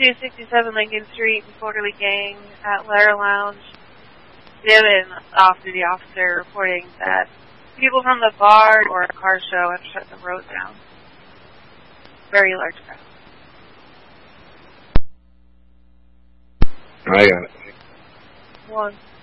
267 Lincoln Street, disorderly gang at Ladder Lounge. We have an off-duty officer reporting that people from the bar or a car show have shut the road down. Very large crowd. I got it. One.